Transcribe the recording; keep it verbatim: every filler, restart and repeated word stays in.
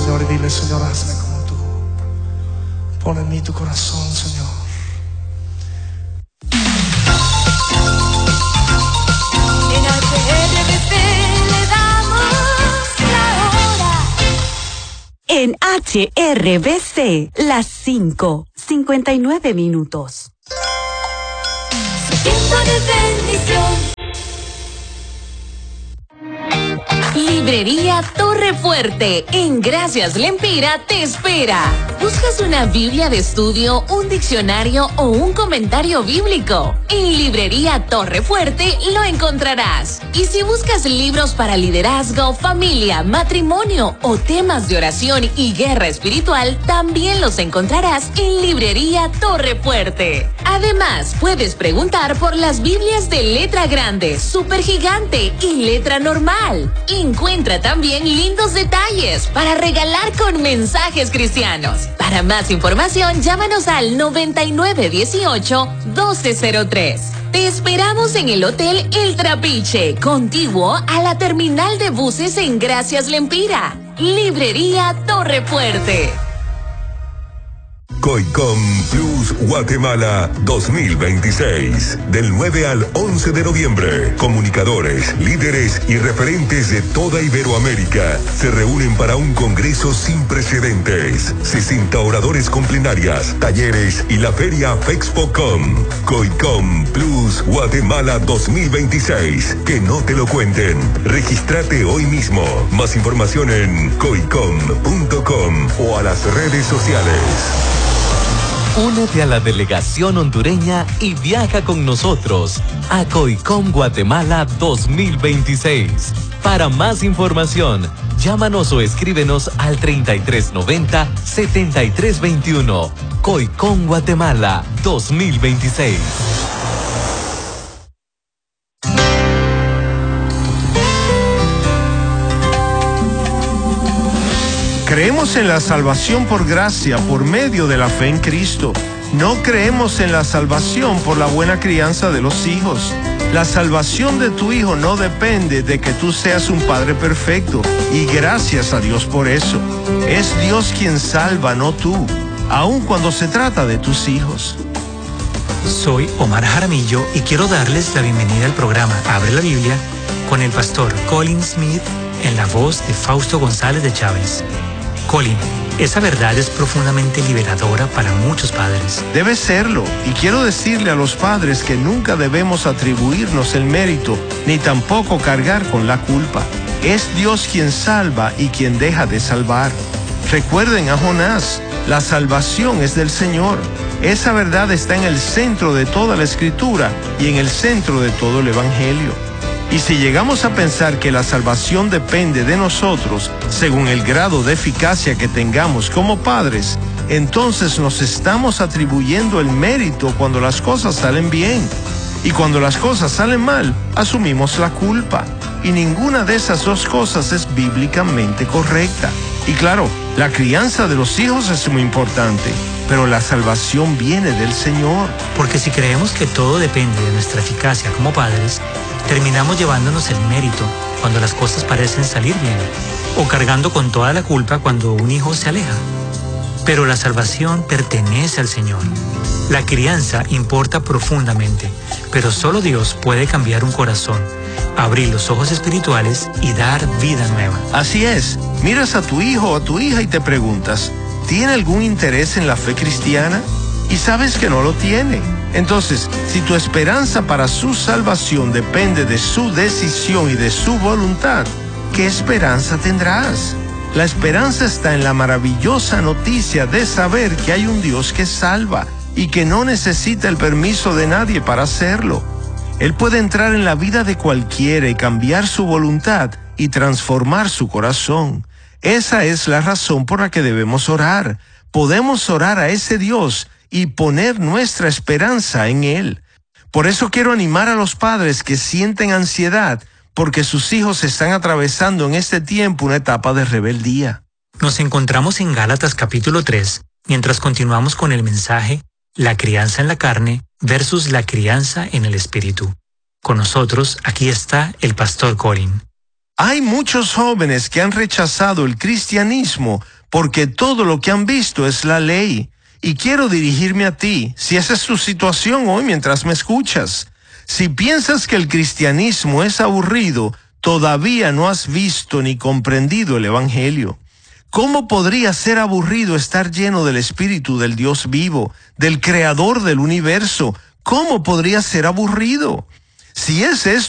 Señor, y dile: Señor, hazme como tú. Pon en mí tu corazón, Señor. En H R B C le damos la hora. En H R B C, las cinco, cincuenta y nueve minutos. Su tiempo de bendición. Librería Torre Fuerte, en Gracias Lempira, te espera. ¿Buscas una Biblia de estudio, un diccionario o un comentario bíblico? En Librería Torre Fuerte lo encontrarás. Y si buscas libros para liderazgo, familia, matrimonio o temas de oración y guerra espiritual, también los encontrarás en Librería Torre Fuerte. Además, puedes preguntar por las Biblias de letra grande, super gigante y letra normal. Encuentra también lindos detalles para regalar con mensajes cristianos. Para más información, llámanos al noventa y nueve dieciocho doce cero tres. Te esperamos en el Hotel El Trapiche, contiguo a la terminal de buses en Gracias Lempira. Librería Torre Fuerte. COICOM Plus Guatemala dos mil veintiséis. Del nueve al once de noviembre, comunicadores, líderes y referentes de toda Iberoamérica se reúnen para un congreso sin precedentes. sesenta oradores con plenarias, talleres y la feria FEXPOCOM. COICOM Plus Guatemala dos mil veintiséis. Que no te lo cuenten. Regístrate hoy mismo. Más información en coicom punto com o a las redes sociales. Únete a la delegación hondureña y viaja con nosotros a COICOM Guatemala dos mil veintiséis. Para más información, llámanos o escríbenos al treinta y tres noventa, setenta y tres veintiuno. COICOM Guatemala dos mil veintiséis. Creemos en la salvación por gracia, por medio de la fe en Cristo. No creemos en la salvación por la buena crianza de los hijos. La salvación de tu hijo no depende de que tú seas un padre perfecto, y gracias a Dios por eso. Es Dios quien salva, no tú, aun cuando se trata de tus hijos. Soy Omar Jaramillo y quiero darles la bienvenida al programa Abre la Biblia con el pastor Colin Smith en la voz de Fausto González de Chávez. Colin, esa verdad es profundamente liberadora para muchos padres. Debe serlo, y quiero decirle a los padres que nunca debemos atribuirnos el mérito, ni tampoco cargar con la culpa. Es Dios quien salva y quien deja de salvar. Recuerden a Jonás, la salvación es del Señor. Esa verdad está en el centro de toda la Escritura y en el centro de todo el Evangelio. Y si llegamos a pensar que la salvación depende de nosotros, según el grado de eficacia que tengamos como padres, entonces nos estamos atribuyendo el mérito cuando las cosas salen bien. Y cuando las cosas salen mal, asumimos la culpa. Y ninguna de esas dos cosas es bíblicamente correcta. Y claro, la crianza de los hijos es muy importante, pero la salvación viene del Señor. Porque si creemos que todo depende de nuestra eficacia como padres, terminamos llevándonos el mérito cuando las cosas parecen salir bien, o cargando con toda la culpa cuando un hijo se aleja. Pero la salvación pertenece al Señor. La crianza importa profundamente, pero solo Dios puede cambiar un corazón, abrir los ojos espirituales y dar vida nueva. Así es, miras a tu hijo o a tu hija y te preguntas, ¿tiene algún interés en la fe cristiana? Y sabes que no lo tiene. Entonces, si tu esperanza para su salvación depende de su decisión y de su voluntad, ¿qué esperanza tendrás? La esperanza está en la maravillosa noticia de saber que hay un Dios que salva y que no necesita el permiso de nadie para hacerlo. Él puede entrar en la vida de cualquiera y cambiar su voluntad y transformar su corazón. Esa es la razón por la que debemos orar. Podemos orar a ese Dios y poner nuestra esperanza en Él. Por eso quiero animar a los padres que sienten ansiedad porque sus hijos están atravesando en este tiempo una etapa de rebeldía. Nos encontramos en Gálatas capítulo tres, mientras continuamos con el mensaje La crianza en la carne versus la crianza en el espíritu. Con nosotros, aquí está el pastor Colin. Hay muchos jóvenes que han rechazado el cristianismo porque todo lo que han visto es la ley. Y quiero dirigirme a ti, si esa es tu situación hoy mientras me escuchas. Si piensas que el cristianismo es aburrido, todavía no has visto ni comprendido el Evangelio. ¿Cómo podría ser aburrido estar lleno del Espíritu del Dios vivo, del Creador del universo? ¿Cómo podría ser aburrido? Si ese es